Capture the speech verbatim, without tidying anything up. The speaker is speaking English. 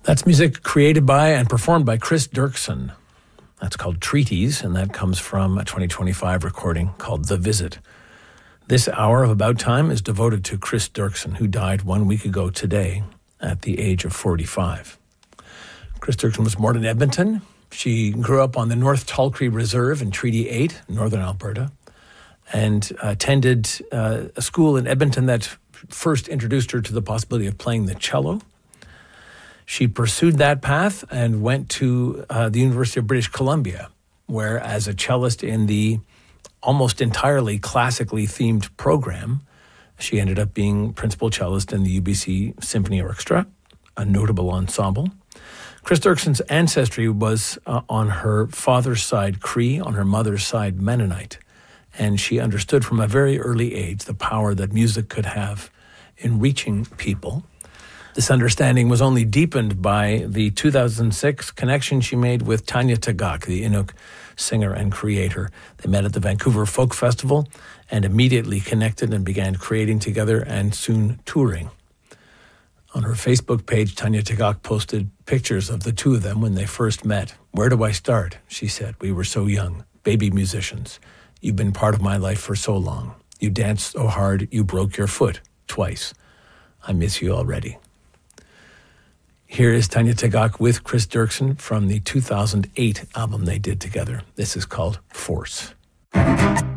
That's music created by and performed by Chris Dirksen. That's called Treaties, and that comes from a twenty twenty-five recording called The Visit. This hour of About Time is devoted to Chris Dirksen, who died one week ago today at the age of forty-five. Chris Dirksen was born in Edmonton. She grew up on the North Tallcree Reserve in Treaty eight, northern Alberta, and attended uh, a school in Edmonton that first introduced her to the possibility of playing the cello. She pursued that path and went to uh, the University of British Columbia, where as a cellist in the almost entirely classically themed program, she ended up being principal cellist in the U B C Symphony Orchestra, a notable ensemble. Chris Dirksen's ancestry was uh, on her father's side Cree, on her mother's side Mennonite, and she understood from a very early age the power that music could have in reaching people. This understanding was only deepened by the two thousand six connection she made with Tanya Tagaq, the Inuk singer and creator. They met at the Vancouver Folk Festival and immediately connected and began creating together and soon touring. On her Facebook page, Tanya Tagaq posted pictures of the two of them when they first met. "Where do I start?" she said. "We were so young, baby musicians. You've been part of my life for so long. You danced so hard, you broke your foot twice. I miss you already." Here is Tanya Tagaq with Chris Dirksen from the two thousand eight album they did together. This is called Force.